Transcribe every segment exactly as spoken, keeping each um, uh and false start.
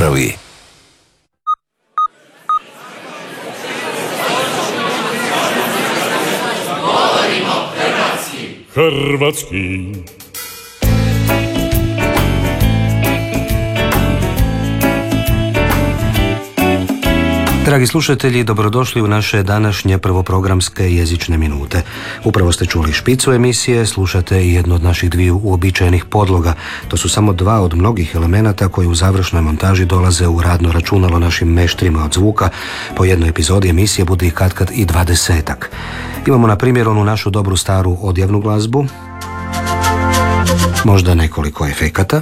prvi. Govorimo hrvatski. Hrvatski. Dragi slušatelji, dobrodošli u naše današnje prvoprogramske jezične minute. Upravo ste čuli špicu emisije, slušate i jedno od naših dviju uobičajenih podloga. To su samo dva od mnogih elemenata koji u završnoj montaži dolaze u radno računalo našim meštrima od zvuka. Po jednoj epizodi emisije bude ih katkad i dvadesetak. Imamo na primjer onu našu dobru staru odjavnu glazbu, možda nekoliko efekata,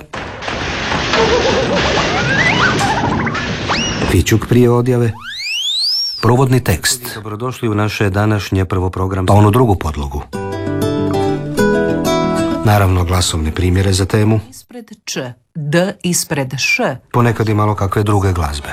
fićuk prije odjave, provodni tekst. Dobrodošli u naše današnje prvoprogramske, pa onu drugu podlogu. Naravno glasovne primjere za temu. Ispred č, d ispred š. Ponekad i malo kakve druge glazbe.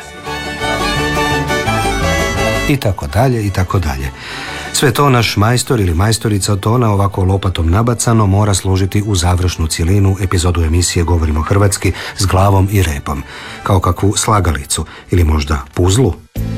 I tako dalje, i tako dalje. Sve to naš majstor ili majstorica od tona ovako lopatom nabacano mora složiti u završnu cjelinu epizodu emisije Govorimo hrvatski s glavom i repom. Kao kakvu slagalicu ili možda puzlu.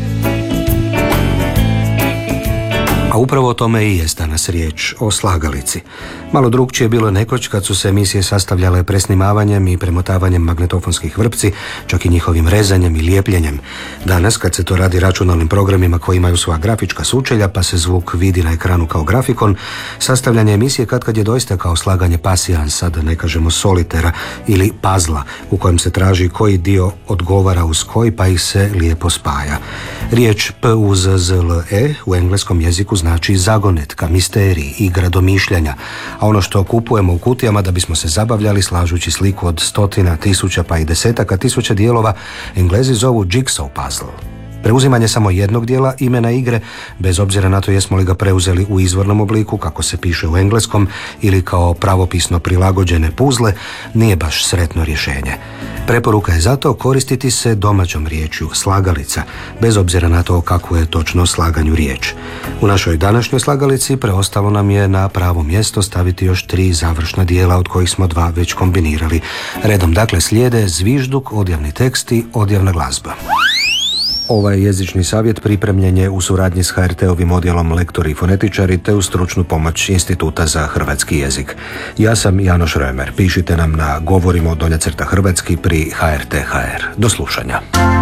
A upravo o tome i jest danas riječ, o slagalici. Malo drukčije bilo nekoć kad su se emisije sastavljale presnimavanjem i premotavanjem magnetofonskih vrpci, čak i njihovim rezanjem i lijepljenjem. Danas, kad se to radi računalnim programima koji imaju svoja grafička sučelja, pa se zvuk vidi na ekranu kao grafikon, sastavljanje emisije katkad je doista kao slaganje pasijansa, da ne kažemo solitera, ili pazla, u kojem se traži koji dio odgovara uz koji, pa ih se lijepo spaja. Riječ p u z z l e u engleskom jeziku znači zagonetka, misterij, igra domišljanja, a ono što kupujemo u kutijama da bismo se zabavljali slažući sliku od stotina, tisuća pa i desetaka tisuća dijelova, Englezi zovu jigsaw puzzle. Preuzimanje samo jednog dijela imena igre, bez obzira na to jesmo li ga preuzeli u izvornom obliku, kako se piše u engleskom, ili kao pravopisno prilagođene puzle, nije baš sretno rješenje. Preporuka je zato koristiti se domaćom riječju slagalica, bez obzira na to kako je točno slaganju riječ. U našoj današnjoj slagalici preostalo nam je na pravo mjesto staviti još tri završna dijela, od kojih smo dva već kombinirali. Redom dakle slijede zvižduk, odjavni tekst i odjavna glazba. Ovaj jezični savjet pripremljen je u suradnji s ha er te-ovim odjelom Lektori i fonetičari te u stručnu pomoć Instituta za hrvatski jezik. Ja sam Janoš Römer. Pišite nam na govorimo donja crta hrvatski pri ha er te ha er. Do slušanja.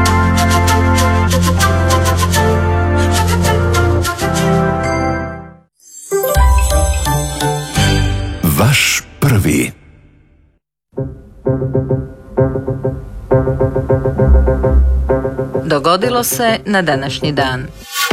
Vaš prvi. Dogodilo se na današnji dan.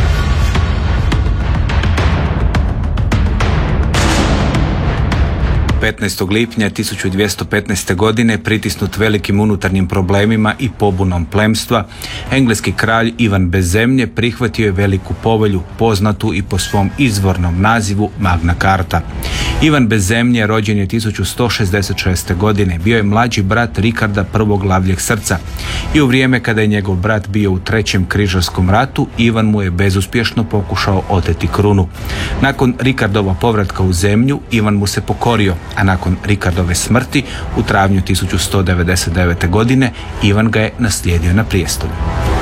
petnaestog lipnja tisuću dvjesto petnaeste. godine, pritisnut velikim unutarnjim problemima i pobunom plemstva, engleski kralj Ivan bez zemlje prihvatio je veliku povelju, poznatu i po svom izvornom nazivu Magna Carta. Ivan bez zemlje rođen je tisuću sto šezdeset šeste. godine, bio je mlađi brat Rikarda prvog Lavljeg srca i u vrijeme kada je njegov brat bio u trećem križarskom ratu, Ivan mu je bezuspješno pokušao oteti krunu. Nakon Rikardova povratka u zemlju, Ivan mu se pokorio, a nakon Rikardove smrti u travnju tisuću sto devedeset devete. godine Ivan ga je naslijedio na prijestolju.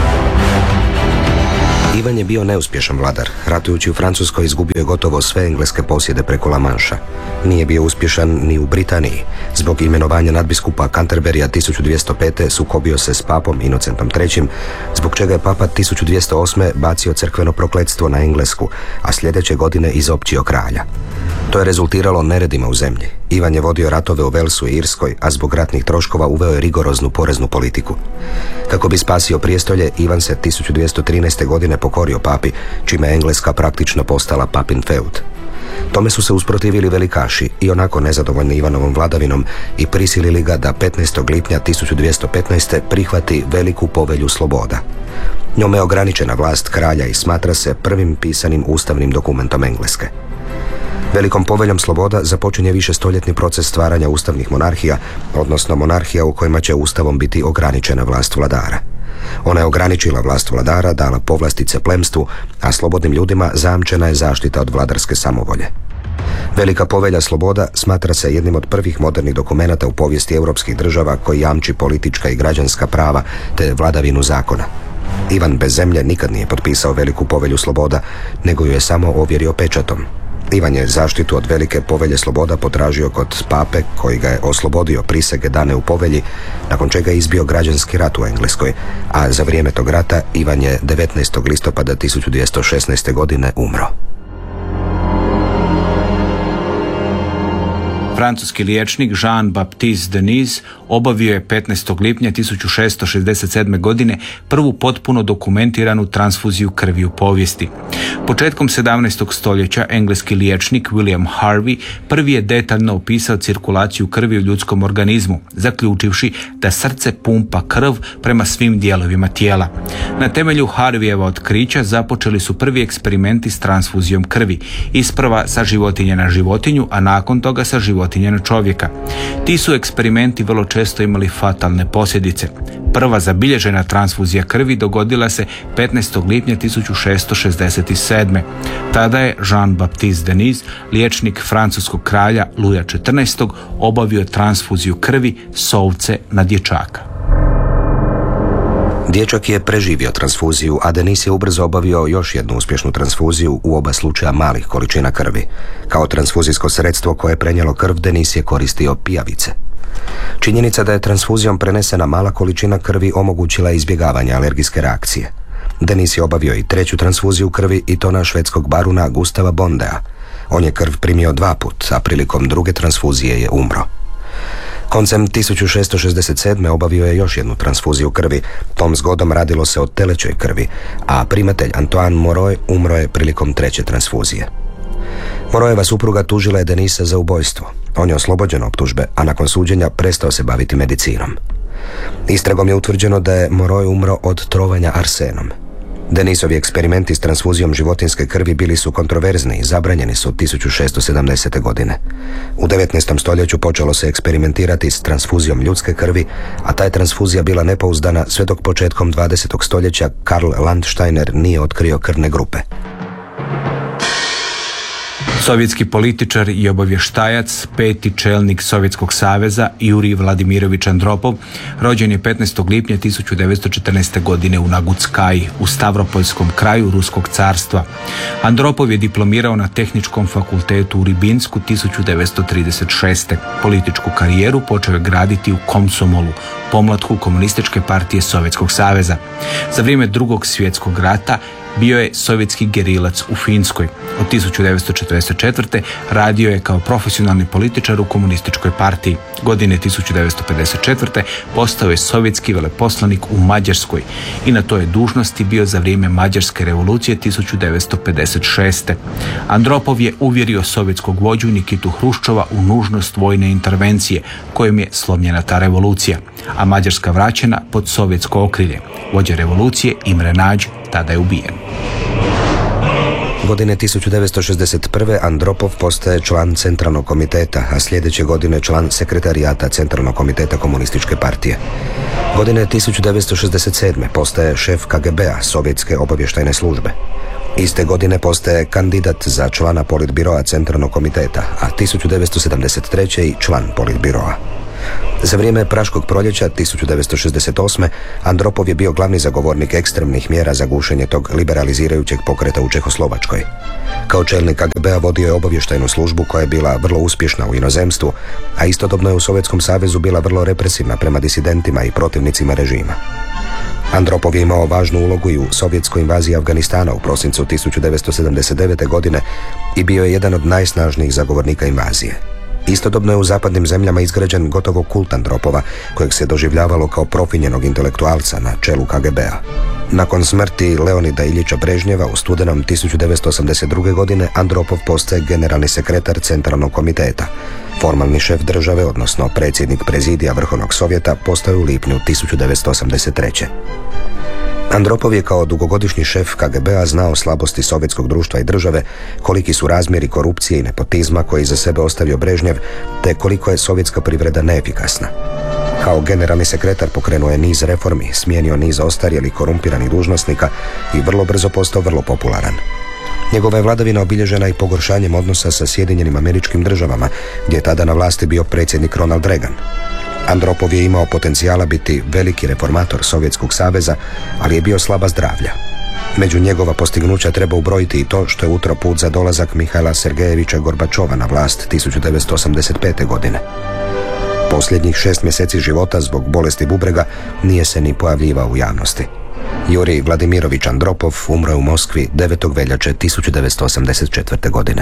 Ivan je bio neuspješan vladar. Ratujući u Francuskoj izgubio je gotovo sve engleske posjede preko La Manša. Nije bio uspješan ni u Britaniji. Zbog imenovanja nadbiskupa Canterburyja tisuću dvjesto pete. sukobio se s papom Inocentom trećim, zbog čega je papa tisuću dvjesto osme. bacio crkveno prokletstvo na Englesku, a sljedeće godine izopćio kralja. To je rezultiralo neredima u zemlji. Ivan je vodio ratove u Velsu i Irskoj, a zbog ratnih troškova uveo je rigoroznu poreznu politiku. Kako bi spasio prijestolje, Ivan se tisuću dvjesto trinaeste. godine pokorio papi, čime je Engleska praktično postala papin feud. Tome su se usprotivili velikaši i onako nezadovoljni Ivanovom vladavinom i prisilili ga da petnaestog lipnja tisuću dvjesto petnaeste. prihvati veliku povelju sloboda. Njome je ograničena vlast kralja i smatra se prvim pisanim ustavnim dokumentom Engleske. Velikom poveljom sloboda započinje višestoljetni proces stvaranja ustavnih monarhija, odnosno monarhija u kojima će ustavom biti ograničena vlast vladara. Ona je ograničila vlast vladara, dala povlastice plemstvu, a slobodnim ljudima zajamčena je zaštita od vladarske samovolje. Velika povelja sloboda smatra se jednim od prvih modernih dokumenata u povijesti europskih država koji jamči politička i građanska prava te vladavinu zakona. Ivan bez zemlje nikad nije potpisao Veliku povelju sloboda, nego ju je samo ovjerio pečatom. Ivan je zaštitu od Velike povelje sloboda potražio kod pape koji ga je oslobodio prisege dane u povelji, nakon čega je izbio građanski rat u Engleskoj, a za vrijeme tog rata Ivan je devetnaestog listopada tisuću dvjesto šesnaeste. godine umro. Francuski liječnik Jean-Baptiste Denis obavio je petnaestog lipnja tisuću šesto šezdeset sedme. godine prvu potpuno dokumentiranu transfuziju krvi u povijesti. Početkom sedamnaestog stoljeća engleski liječnik William Harvey prvi je detaljno opisao cirkulaciju krvi u ljudskom organizmu, zaključivši da srce pumpa krv prema svim dijelovima tijela. Na temelju Harveyjeva otkrića započeli su prvi eksperimenti s transfuzijom krvi, isprva sa životinje na životinju, a nakon toga sa životinje na čovjeka. Ti su eksperimenti vrlo često imali fatalne posljedice. Prva zabilježena transfuzija krvi dogodila se petnaestog lipnja tisuću šesto šezdeset sedme. Tada je Jean-Baptiste Denis, liječnik francuskog kralja Luja četrnaestog. obavio transfuziju krvi s ovce na dječaka. Dječak je preživio transfuziju, a Denis je ubrzo obavio još jednu uspješnu transfuziju u oba slučaja malih količina krvi. Kao transfuzijsko sredstvo koje je prenijelo krv, Denis je koristio pijavice. Činjenica da je transfuzijom prenesena mala količina krvi omogućila izbjegavanje alergijske reakcije. Denis je obavio i treću transfuziju krvi i to na švedskog baruna Gustava Bondea. On je krv primio dva put, a prilikom druge transfuzije je umro. Koncem tisuću šesto šezdeset sedme. obavio je još jednu transfuziju krvi. Tom zgodom radilo se o telećoj krvi, a primatelj Antoine Moroy umro je prilikom treće transfuzije. Morojeva supruga tužila je Denisa za ubojstvo. On je oslobođen optužbe, a nakon suđenja prestao se baviti medicinom. Istragom je utvrđeno da je Moroy umro od trovanja arsenom. Denisovi eksperimenti s transfuzijom životinjske krvi bili su kontroverzni i zabranjeni su tisuću šesto sedamdesete. godine. U devetnaestom stoljeću počelo se eksperimentirati s transfuzijom ljudske krvi, a ta je transfuzija bila nepouzdana sve dok početkom dvadesetog stoljeća Karl Landsteiner nije otkrio krvne grupe. Sovjetski političar i obavještajac, peti čelnik Sovjetskog saveza Jurij Vladimirović Andropov, rođen je petnaestog lipnja tisuću devetsto četrnaeste. godine u Nagutskaji, u Stavropolskom kraju Ruskog carstva. Andropov je diplomirao na Tehničkom fakultetu u Ribinsku tisuću devetsto trideset šeste. Političku karijeru počeo je graditi u Komsomolu, pomlatku Komunističke partije Sovjetskog saveza. Za vrijeme Drugog svjetskog rata bio je sovjetski gerilac u Finskoj. Od tisuću devetsto četrdeset četvrte. radio je kao profesionalni političar u Komunističkoj partiji. Godine tisuću devetsto pedeset četvrte. postao je sovjetski veleposlanik u Mađarskoj i na toj dužnosti bio za vrijeme Mađarske revolucije tisuću devetsto pedeset šeste. Andropov je uvjerio sovjetskog vođu Nikitu Hruščova u nužnost vojne intervencije, kojom je slomljena ta revolucija, a Mađarska vraćena pod sovjetsko okrilje. Vođa revolucije Imre Nađ tada je ubijen. Godine tisuću devetsto šezdeset prve. Andropov postaje član Centralnog komiteta, a sljedeće godine član sekretarijata Centralnog komiteta Komunističke partije. Godine tisuću devetsto šezdeset sedme. postaje šef K G B-a, Sovjetske obavještajne službe. Iste godine postaje kandidat za člana politbiroa Centralnog komiteta, a tisuću devetsto sedamdeset treće. i član politbiroa. Za vrijeme Praškog proljeća tisuću devetsto šezdeset osme. Andropov je bio glavni zagovornik ekstremnih mjera za gušenje tog liberalizirajućeg pokreta u Čehoslovačkoj. Kao čelnik K G B-a vodio je obavještajnu službu koja je bila vrlo uspješna u inozemstvu, a istodobno je u Sovjetskom savezu bila vrlo represivna prema disidentima i protivnicima režima. Andropov je imao važnu ulogu i u sovjetskoj invaziji Afganistana u prosincu tisuću devetsto sedamdeset devete. godine i bio je jedan od najsnažnijih zagovornika invazije. Istodobno je u zapadnim zemljama izgrađen gotovo kult Andropova, kojeg se doživljavalo kao profinjenog intelektualca na čelu K G B-a. Nakon smrti Leonida Iljića Brežnjeva u studenom tisuću devetsto osamdeset druge. godine Andropov postaje generalni sekretar Centralnog komiteta. Formalni šef države, odnosno predsjednik prezidija Vrhovnog sovjeta, postao je u lipnju tisuću devetsto osamdeset treće. Andropov je kao dugogodišnji šef K G B-a znao slabosti sovjetskog društva i države, koliki su razmjeri korupcije i nepotizma koji za sebe ostavio Brežnjev, te koliko je sovjetska privreda neefikasna. Kao generalni sekretar pokrenuo je niz reformi, smijenio niz ostarjelih korumpiranih dužnosnika i vrlo brzo postao vrlo popularan. Njegova je vladavina obilježena i pogoršanjem odnosa sa Sjedinjenim Američkim Državama, gdje je tada na vlasti bio predsjednik Ronald Reagan. Andropov je imao potencijala biti veliki reformator Sovjetskog saveza, ali je bio slaba zdravlja. Među njegova postignuća treba ubrojiti i to što je utro put za dolazak Mihaila Sergejevića Gorbačova na vlast tisuću devetsto osamdeset pete. godine. Posljednjih šest mjeseci života zbog bolesti bubrega nije se ni pojavljivao u javnosti. Jurij Vladimirović Andropov umro je u Moskvi devetog veljače tisuću devetsto osamdeset četvrte. godine.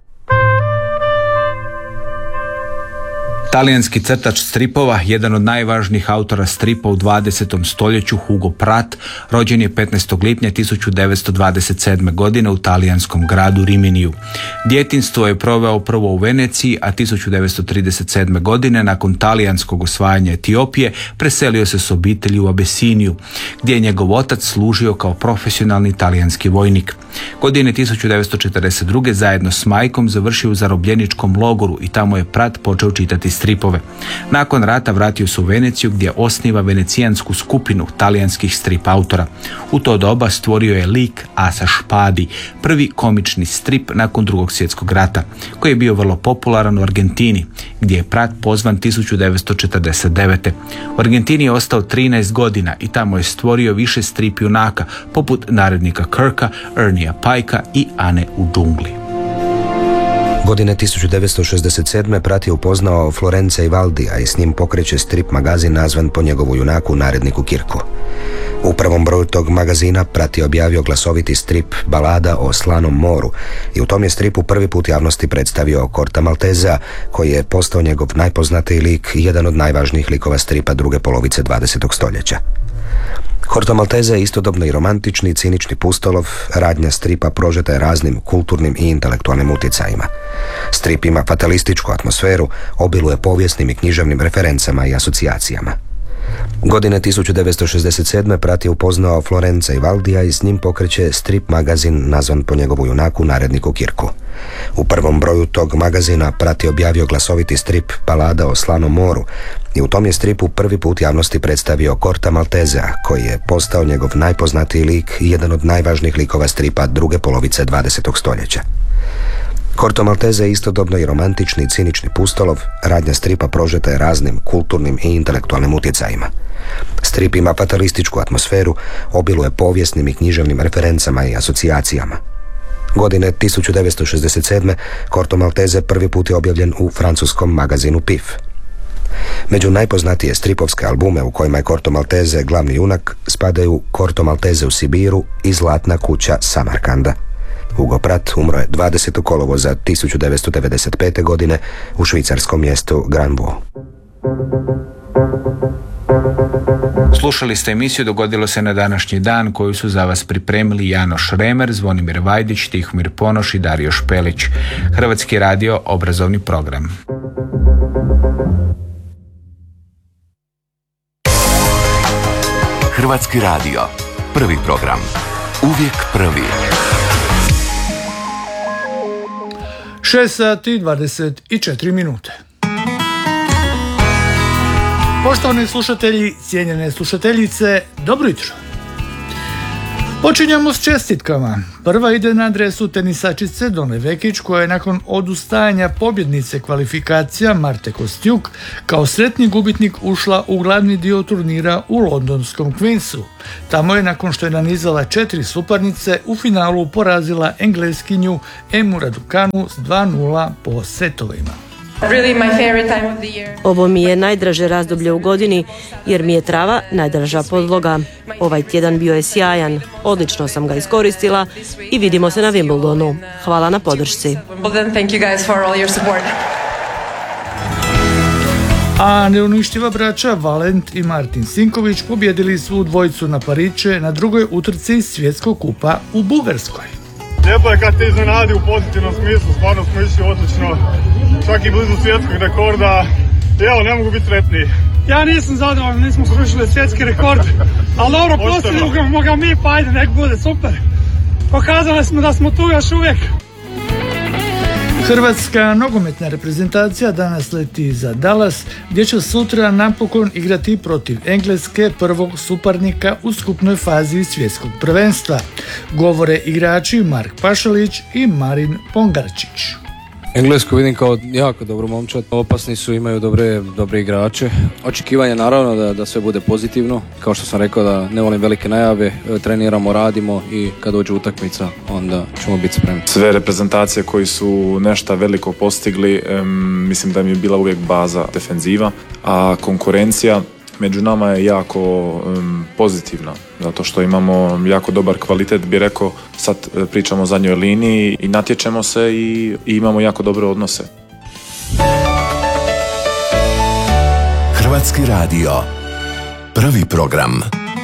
Talijanski crtač stripova, jedan od najvažnijih autora stripa u dvadesetom stoljeću, Hugo Pratt, rođen je petnaestog lipnja tisuću devetsto dvadeset sedme. godine u talijanskom gradu Riminiju. Djetinjstvo je proveo prvo u Veneciji, a tisuću devetsto trideset sedme. godine nakon talijanskog osvajanja Etiopije preselio se s obitelji u Abesiniju, gdje je njegov otac služio kao profesionalni talijanski vojnik. Godine tisuću devetsto četrdeset druge. zajedno s majkom završio u zarobljeničkom logoru i tamo je Pratt počeo čitati stripove. Nakon rata vratio se u Veneciju gdje osniva venecijansku skupinu talijanskih strip autora. U to doba stvorio je lik Asa Špadi, prvi komični strip nakon drugog svjetskog rata, koji je bio vrlo popularan u Argentini, gdje je Pratt pozvan tisuću devetsto četrdeset devete. U Argentini je ostao trinaest godina i tamo je stvorio više strip junaka, poput narednika Kirka, Ernija Pajka i Ane u džungli. Godine tisuću devetsto šezdeset sedme. Pratt je upoznao Florenca Ivaldija i s njim pokreće strip magazin nazvan po njegovu junaku, naredniku Kirku. U prvom broju tog magazina Pratt je objavio glasoviti strip Balada o slanom moru i u tom je stripu prvi put javnosti predstavio Corta Maltesea, koji je postao njegov najpoznatiji lik i jedan od najvažnijih likova stripa druge polovice dvadesetog stoljeća. Corto Maltese je istodobno i romantični i cinični pustolov, radnja stripa prožeta je raznim kulturnim i intelektualnim utjecajima. Strip ima fatalističku atmosferu, obiluje povijesnim i književnim referencama i asocijacijama. Godine tisuću devetsto šezdeset sedme. Pratt je upoznao Florenca Ivaldija i s njim pokreće strip magazin nazvan po njegovu junaku, naredniku Kirku. U prvom broju tog magazina Pratt je objavio glasoviti strip Balada o slanom moru i u tom je stripu prvi put javnosti predstavio Corta Maltesea, koji je postao njegov najpoznatiji lik i jedan od najvažnijih likova stripa druge polovice dvadesetog stoljeća. Corto Maltese je istodobno i romantični i cinični pustolov, radnja stripa prožeta je raznim kulturnim i intelektualnim utjecajima. Strip ima fatalističku atmosferu, obiluje povijesnim i književnim referencama i asocijacijama. Godine tisuću devetsto šezdeset sedme. Corto Maltese prvi put je objavljen u francuskom magazinu Pif. Među najpoznatije stripovske albume u kojima je Corto Maltese glavni junak spadaju Corto Maltese u Sibiru i Zlatna kuća Samarkanda. Hugo Pratt umro je dvadesetog kolovoza tisuću devetsto devedeset pete. godine u švicarskom mjestu Granvaux. Slušali ste emisiju Dogodilo se na današnji dan, koju su za vas pripremili Janoš Remer, Zvonimir Vajdić, Tihomir Ponoš i Dario Špelić. Hrvatski radio, obrazovni program. Hrvatski radio, prvi program. Uvijek prvi. šest sati dvadeset četiri minute. Poštovani slušatelji, cijenjene slušateljice, dobro jutro. Počinjemo s čestitkama. Prva ide na adresu tenisačice Done Vekić, koja je nakon odustajanja pobjednice kvalifikacija Marte Kostjuk kao sretni gubitnik ušla u glavni dio turnira u londonskom Queensu. Tamo je, nakon što je nanizala četiri suparnice, u finalu porazila Engleskinju Emu Raducanu s dva nula po setovima. Ovo mi je najdraže razdoblje u godini, jer mi je trava najdraža podloga. Ovaj tjedan bio je sjajan, odlično sam ga iskoristila i vidimo se na Wimbledonu. Hvala na podršci. A neuništiva braća Valent i Martin Sinković pobjedili su dvojicu na pariće na drugoj utrci svjetskog kupa u Bugarskoj. Lijepo je kad te iznenadi u pozitivnom smislu, stvarno smo išli odlično, čak i blizu svjetskog rekorda. Evo, ne mogu biti sretniji. Ja nisam zadovoljan, nismo srušili svjetski rekord, ali dobro, posljedimo ga mi, pa ajde, nek bude super. Pokazali smo da smo tu još uvijek. Hrvatska nogometna reprezentacija danas leti za Dallas, gdje će sutra napokon igrati protiv Engleske, prvog suparnika u skupnoj fazi svjetskog prvenstva. Govore igrači Mark Pašalić i Marin Pongarčić. Englesku vidim kao jako dobro momčad, opasni su, imaju dobre, dobre igrače. Očekivanje naravno da, da sve bude pozitivno, kao što sam rekao da ne volim velike najave, treniramo, radimo i kad dođe utakmica onda ćemo biti spremni. Sve reprezentacije koji su nešto veliko postigli, um, mislim da mi je bila uvijek baza defenziva, a konkurencija među nama je jako um, pozitivna, zato što imamo jako dobar kvalitet, bi rekao, sad pričamo o zadnjoj liniji i natječemo se i, i imamo jako dobre odnose. Hrvatski radio. Prvi program.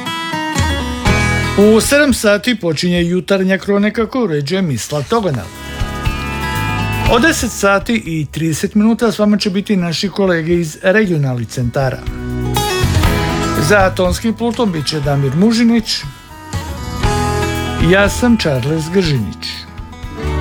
U sedam sati počinje jutarnja kronika koju uređuje Mislav Toganov. Od deset sati i trideset minuta s vama će biti naši kolege iz regionalnih centara. Za tonskim pultom bit će Damir Mužinić. Ja sam Charles Gržinić.